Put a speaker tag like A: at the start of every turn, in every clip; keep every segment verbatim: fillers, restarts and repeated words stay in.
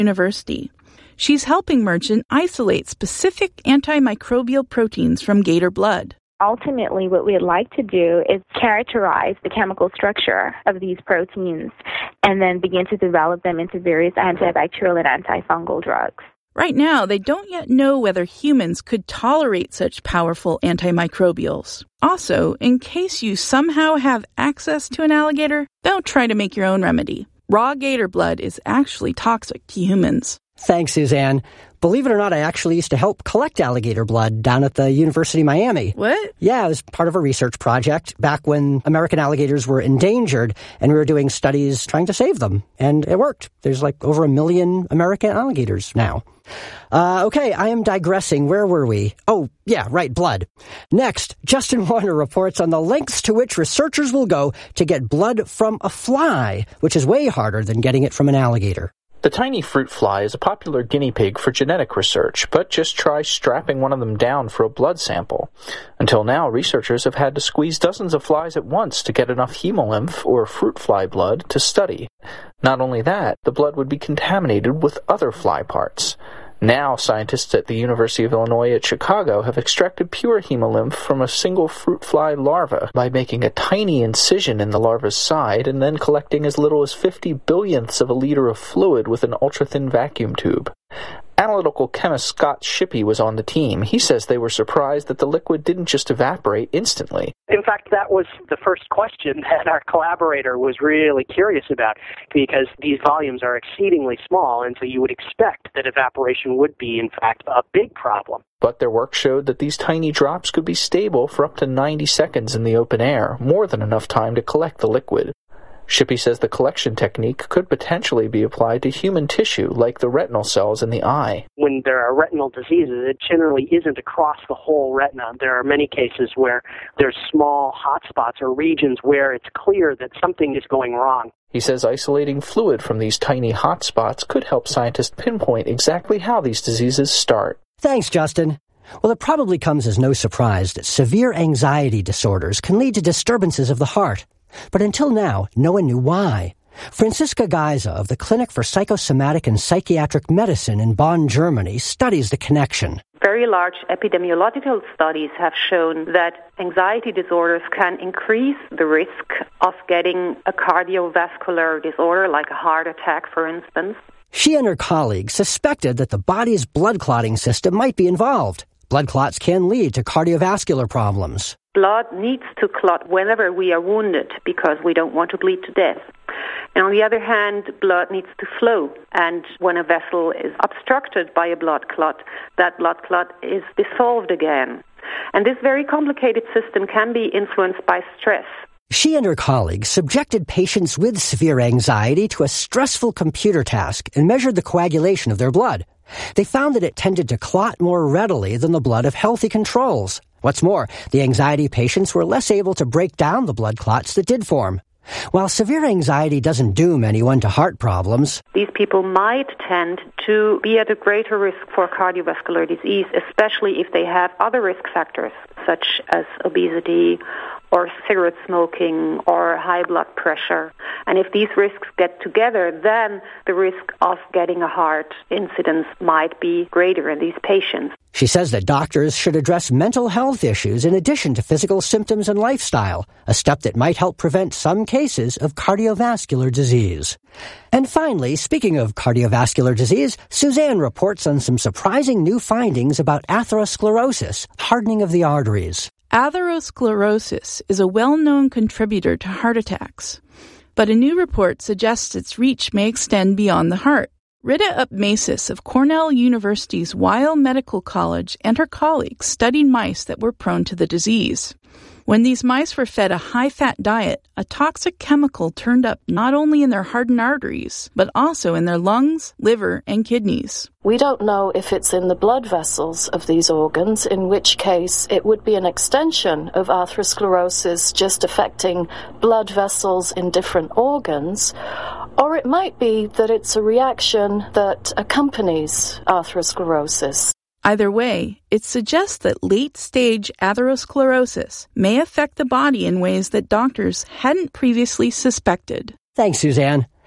A: University. She's helping Merchant isolate specific antimicrobial proteins from gator blood.
B: Ultimately, what we'd like to do is characterize the chemical structure of these proteins and then begin to develop them into various antibacterial and antifungal drugs.
A: Right now, they don't yet know whether humans could tolerate such powerful antimicrobials. Also, in case you somehow have access to an alligator, don't try to make your own remedy. Raw gator blood is actually toxic to humans.
C: Thanks, Suzanne. Believe it or not, I actually used to help collect alligator blood down at the University of Miami.
A: What?
C: Yeah, it was part of a research project back when American alligators were endangered, and we were doing studies trying to save them. And it worked. There's like over a million American alligators now. Uh, okay, I am digressing. Where were we? Oh, yeah, right, blood. Next, Justin Warner reports on the lengths to which researchers will go to get blood from a fly, which is way harder than getting it from an alligator.
D: The tiny fruit fly is a popular guinea pig for genetic research, but just try strapping one of them down for a blood sample. Until now, researchers have had to squeeze dozens of flies at once to get enough hemolymph, or fruit fly blood, to study. Not only that, the blood would be contaminated with other fly parts. Now, scientists at the University of Illinois at Chicago have extracted pure hemolymph from a single fruit fly larva by making a tiny incision in the larva's side and then collecting as little as fifty billionths of a liter of fluid with an ultra-thin vacuum tube. Analytical chemist Scott Shippey was on the team. He says they were surprised that the liquid didn't just evaporate instantly.
E: In fact, that was the first question that our collaborator was really curious about, because these volumes are exceedingly small, and so you would expect that evaporation would be, in fact, a big problem.
D: But their work showed that these tiny drops could be stable for up to ninety seconds in the open air, more than enough time to collect the liquid. Shippey says the collection technique could potentially be applied to human tissue, like the retinal cells in the eye.
E: When there are retinal diseases, it generally isn't across the whole retina. There are many cases where there's small hot spots or regions where it's clear that something is going wrong.
D: He says isolating fluid from these tiny hot spots could help scientists pinpoint exactly how these diseases start.
C: Thanks, Justin. Well, it probably comes as no surprise that severe anxiety disorders can lead to disturbances of the heart. But until now, no one knew why. Franziska Geise of the Clinic for Psychosomatic and Psychiatric Medicine in Bonn, Germany, studies the connection.
F: Very large epidemiological studies have shown that anxiety disorders can increase the risk of getting a cardiovascular disorder, like a heart attack, for instance.
C: She and her colleagues suspected that the body's blood clotting system might be involved. Blood clots can lead to cardiovascular problems.
F: Blood needs to clot whenever we are wounded because we don't want to bleed to death. And on the other hand, blood needs to flow. And when a vessel is obstructed by a blood clot, that blood clot is dissolved again. And this very complicated system can be influenced by stress.
C: She and her colleagues subjected patients with severe anxiety to a stressful computer task and measured the coagulation of their blood. They found that it tended to clot more readily than the blood of healthy controls. What's more, the anxiety patients were less able to break down the blood clots that did form. While severe anxiety doesn't doom anyone to heart problems,
F: these people might tend to be at a greater risk for cardiovascular disease, especially if they have other risk factors, such as obesity or cigarette smoking or high blood pressure. And if these risks get together, then the risk of getting a heart incident might be greater in these patients.
C: She says that doctors should address mental health issues in addition to physical symptoms and lifestyle, a step that might help prevent some cases of cardiovascular disease. And finally, speaking of cardiovascular disease, Suzanne reports on some surprising new findings about atherosclerosis, hardening of the arteries.
A: Atherosclerosis is a well-known contributor to heart attacks, but a new report suggests its reach may extend beyond the heart. Rita Upmasis of Cornell University's Weill Medical College and her colleagues studied mice that were prone to the disease. When these mice were fed a high-fat diet, a toxic chemical turned up not only in their hardened arteries, but also in their lungs, liver, and kidneys.
G: We don't know if it's in the blood vessels of these organs, in which case it would be an extension of atherosclerosis just affecting blood vessels in different organs, or it might be that it's a reaction that accompanies atherosclerosis.
A: Either way, it suggests that late-stage atherosclerosis may affect the body in ways that doctors hadn't previously suspected.
C: Thanks, Suzanne.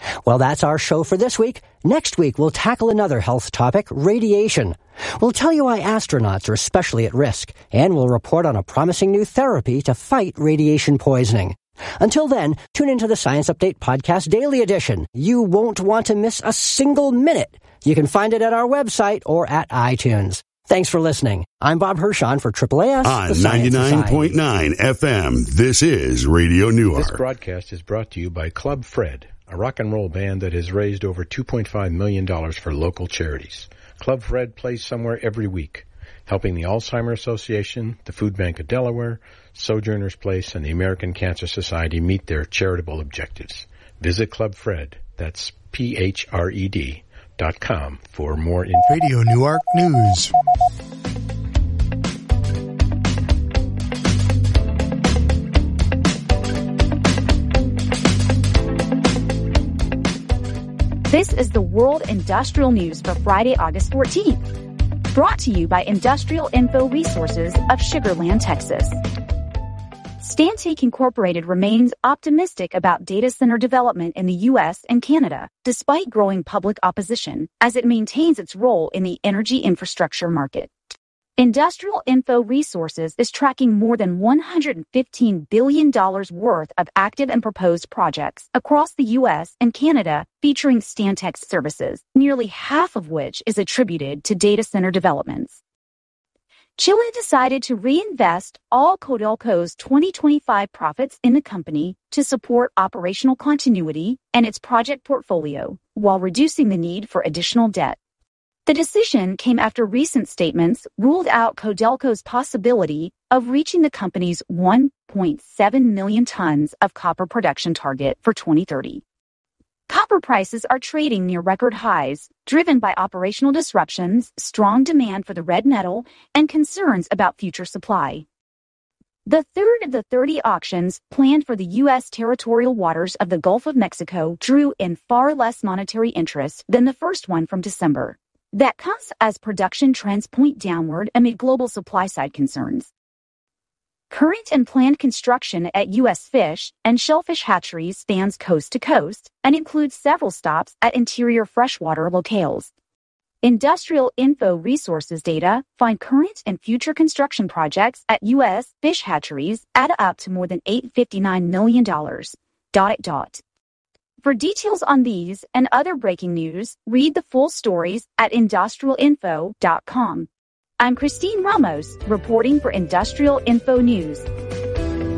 C: Well, that's our show for this week. Next week, we'll tackle another health topic, radiation. We'll tell you why astronauts are especially at risk, and we'll report on a promising new therapy to fight radiation poisoning. Until then, tune into the Science Update Podcast Daily Edition. You won't want to miss a single minute. You can find it at our website or at iTunes. Thanks for listening. I'm Bob Hirschon for Triple A S.
H: On ninety-nine point nine F M, this is Radio Newark.
I: This broadcast is brought to you by Club Fred, a rock and roll band that has raised over two point five million dollars for local charities. Club Fred plays somewhere every week, helping the Alzheimer's Association, the Food Bank of Delaware, Sojourner's Place, and the American Cancer Society meet their charitable objectives. Visit Club Fred, that's P H R E D, dot com for more info.
H: Radio Newark News.
J: This is the World Industrial News for Friday, August fourteenth. Brought to you by Industrial Info Resources of Sugar Land, Texas. Stantec Incorporated remains optimistic about data center development in the U S and Canada, despite growing public opposition, as it maintains its role in the energy infrastructure market. Industrial Info Resources is tracking more than one hundred fifteen billion dollars worth of active and proposed projects across the U S and Canada featuring Stantec's services, nearly half of which is attributed to data center developments. Chile decided to reinvest all Codelco's twenty twenty-five profits in the company to support operational continuity and its project portfolio, while reducing the need for additional debt. The decision came after recent statements ruled out Codelco's possibility of reaching the company's one point seven million tons of copper production target for twenty thirty. Copper prices are trading near record highs, driven by operational disruptions, strong demand for the red metal, and concerns about future supply. The third of the thirty auctions planned for the U S territorial waters of the Gulf of Mexico drew in far less monetary interest than the first one from December. That comes as production trends point downward amid global supply-side concerns. Current and planned construction at U S fish and shellfish hatcheries spans coast to coast and includes several stops at interior freshwater locales. Industrial Info Resources data find current and future construction projects at U S fish hatcheries add up to more than eight hundred fifty-nine million dollars. Dot dot. For details on these and other breaking news, read the full stories at industrial info dot com. I'm Christine Ramos, reporting for Industrial Info News.